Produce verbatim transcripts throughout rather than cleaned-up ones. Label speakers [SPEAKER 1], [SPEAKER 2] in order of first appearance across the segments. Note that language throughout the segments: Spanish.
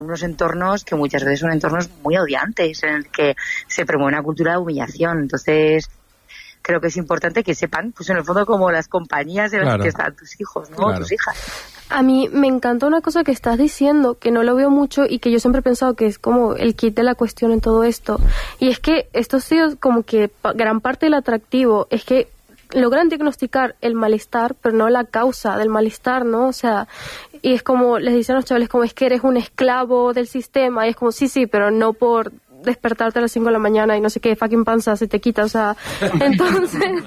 [SPEAKER 1] unos entornos que muchas veces son entornos muy odiantes, en el que se promueve una cultura de humillación. Entonces, creo que es importante que sepan, pues en el fondo, como las compañías de las claro. que están tus hijos, ¿no? Claro. Tus hijas.
[SPEAKER 2] A mí me encanta una cosa que estás diciendo, que no lo veo mucho y que yo siempre he pensado que es como el kit de la cuestión en todo esto. Y es que esto ha sido como que pa- gran parte del atractivo, es que logran diagnosticar el malestar, pero no la causa del malestar, ¿no? O sea, y es como, les dicen a los chavales, como es que eres un esclavo del sistema, y es como, sí, sí, pero no por despertarte a las cinco de la mañana y no sé qué, fucking panza se te quita, o sea, entonces,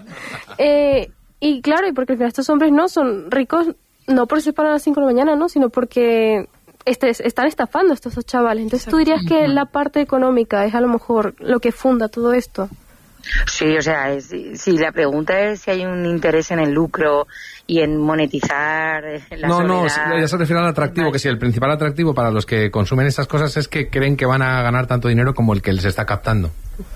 [SPEAKER 2] eh, y claro, y porque al final estos hombres no son ricos, no por se paran a las cinco de la mañana, ¿no? Sino porque este, están estafando a estos dos chavales. Entonces, ¿tú dirías que la parte económica es a lo mejor lo que funda todo esto?
[SPEAKER 1] Sí, o sea, es, si la pregunta es si hay un interés en el lucro y en monetizar la
[SPEAKER 3] No,
[SPEAKER 1] soledad,
[SPEAKER 3] no, ya se refiere al atractivo, que si el principal atractivo para los que consumen estas cosas es que creen que van a ganar tanto dinero como el que les está captando.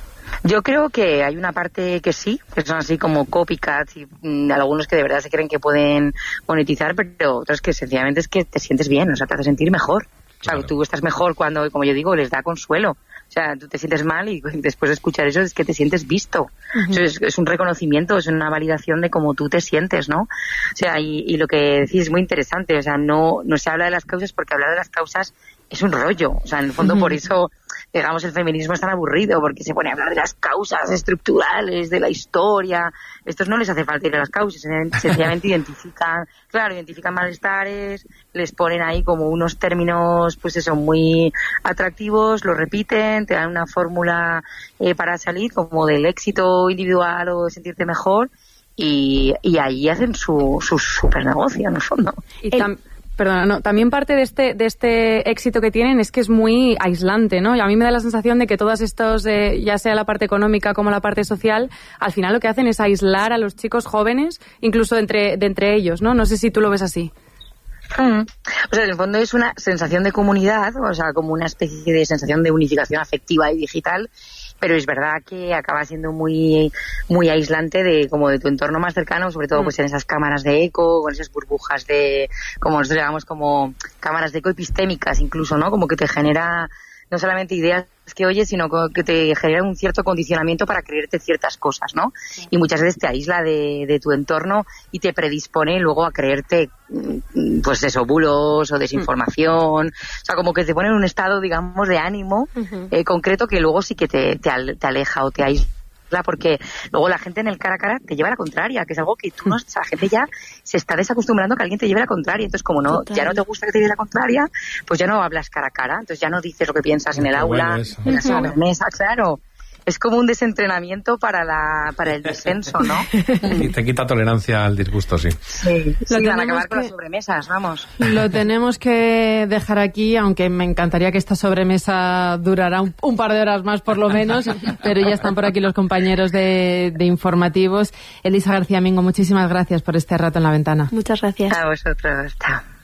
[SPEAKER 1] Yo creo que hay una parte que sí, que son así como copycats y mmm, algunos que de verdad se creen que pueden monetizar, pero otros que sencillamente es que te sientes bien, o sea, te hace sentir mejor. O sea, claro. Tú estás mejor cuando, como yo digo, les da consuelo. O sea, tú te sientes mal y después de escuchar eso es que te sientes visto. Uh-huh. Eso es, es un reconocimiento, es una validación de cómo tú te sientes, ¿no? O sea, y, y lo que decís es muy interesante. O sea, no, no se habla de las causas porque hablar de las causas es un rollo. O sea, en el fondo uh-huh. por eso, digamos, el feminismo es tan aburrido, porque se pone a hablar de las causas estructurales, de la historia. Estos no les hace falta ir a las causas, sencillamente identifican, claro, identifican malestares, les ponen ahí como unos términos, pues eso, muy atractivos, lo repiten, te dan una fórmula eh, para salir como del éxito individual o de sentirte mejor, y, y ahí hacen su, su super negocio en el fondo.
[SPEAKER 4] Y tam- Perdona, no, también parte de este de este éxito que tienen es que es muy aislante, ¿no? Y a mí me da la sensación de que todas estos, eh, ya sea la parte económica como la parte social, al final lo que hacen es aislar a los chicos jóvenes, incluso de entre, de entre ellos, ¿no? No sé si tú lo ves así.
[SPEAKER 1] Hmm. O sea, en el fondo es una sensación de comunidad, o sea, como una especie de sensación de unificación afectiva y digital, pero es verdad que acaba siendo muy muy aislante de como de tu entorno más cercano, sobre todo pues en esas cámaras de eco, con esas burbujas de, como nosotros llamamos como cámaras de eco epistémicas incluso, ¿no? Como que te genera no solamente ideas que oyes, sino que te genera un cierto condicionamiento para creerte ciertas cosas, ¿no? Sí. Y muchas veces te aísla de, de tu entorno y te predispone luego a creerte, pues eso, bulos o desinformación. Mm. O sea, como que te pone en un estado, digamos, de ánimo uh-huh. eh, concreto que luego sí que te, te, te aleja o te aísla, porque luego la gente en el cara a cara te lleva a la contraria, que es algo que tú no, o sea, la gente ya se está desacostumbrando a que alguien te lleve a la contraria, entonces como no, Total. ya no te gusta que te lleve a la contraria, pues ya no hablas cara a cara, entonces ya no dices lo que piensas en el aula, en la sobremesa, claro. Es como un desentrenamiento para la para el disenso, ¿no?
[SPEAKER 3] Y te quita tolerancia al disgusto, sí.
[SPEAKER 1] Sí, sí, van a acabar que, con las sobremesas, vamos.
[SPEAKER 5] Lo tenemos que dejar aquí, aunque me encantaría que esta sobremesa durara un, un par de horas más por lo menos, pero ya están por aquí los compañeros de, de informativos. Elisa García Mingo, muchísimas gracias por este rato en La Ventana.
[SPEAKER 2] Muchas gracias.
[SPEAKER 1] A vosotros, chao.